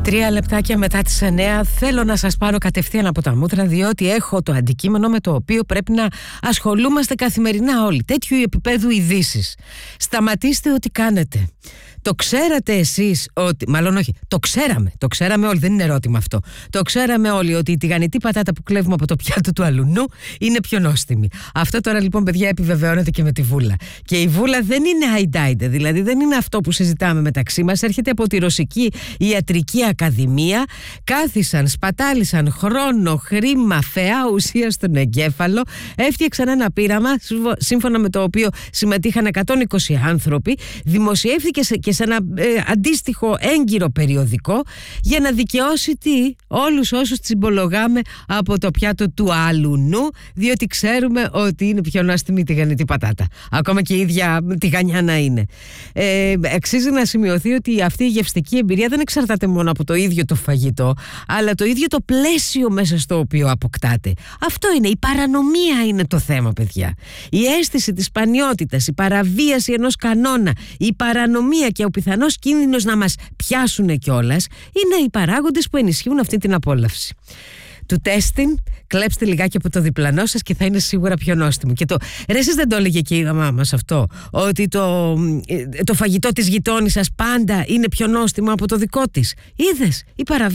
3 λεπτάκια μετά τις 9 θέλω να σας πάρω κατευθείαν από τα μούτρα, διότι έχω το αντικείμενο με το οποίο πρέπει να ασχολούμαστε καθημερινά όλοι. Τέτοιου επίπεδου ειδήσεις. Σταματήστε ό,τι κάνετε. Το ξέρατε εσείς ότι, μάλλον όχι, το ξέραμε όλοι, δεν είναι ερώτημα αυτό. Το ξέραμε όλοι ότι η τηγανιτή πατάτα που κλέβουμε από το πιάτο του αλουνού είναι πιο νόστιμη. Αυτό τώρα λοιπόν, παιδιά, επιβεβαιώνεται και με τη βούλα. Και η βούλα δεν είναι αϊντάιντε, δηλαδή δεν είναι αυτό που συζητάμε μεταξύ μας. Έρχεται από τη Ρωσική Ιατρική Ακαδημία. Κάθισαν, σπατάλησαν χρόνο, χρήμα, φαιά ουσία στον εγκέφαλο. Έφτιαξαν ένα πείραμα, σύμφωνα με το οποίο συμμετείχαν 120 άνθρωποι. Δημοσιεύθηκε και σε ένα αντίστοιχο έγκυρο περιοδικό για να δικαιώσει όλους όσους τσιμπολογάμε από το πιάτο του αλουνού, διότι ξέρουμε ότι είναι πιο νόστιμη η τηγανιτή πατάτα. Ακόμα και η ίδια τηγανιά να είναι. Αξίζει να σημειωθεί ότι αυτή η γευστική εμπειρία δεν εξαρτάται μόνο από το ίδιο το φαγητό, αλλά το ίδιο το πλαίσιο μέσα στο οποίο αποκτάτε. Αυτό είναι, η παρανομία είναι το θέμα, παιδιά. Η αίσθηση της σπανιότητας, η παραβίαση ενός κανόνα, η παρανομία και ο πιθανός κίνδυνος να μας πιάσουν κιόλας είναι οι παράγοντες που ενισχύουν αυτή την απόλαυση. Του τέστην, κλέψτε λιγάκι από το διπλανό σας και θα είναι σίγουρα πιο νόστιμο. Και εσείς δεν το έλεγε και η μαμά μας αυτό, ότι το φαγητό της γειτόνισσας πάντα είναι πιο νόστιμο από το δικό της? Είδες, η παραβίαση